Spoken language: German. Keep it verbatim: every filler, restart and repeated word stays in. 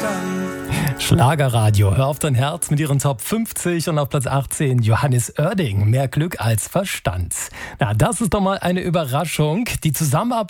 Schlagerradio, hör auf dein Herz mit ihren Top fünfzig und auf Platz achtzehn Johannes Oerding, mehr Glück als Verstand. Na, das ist doch mal eine Überraschung. Die Zusammenarbeit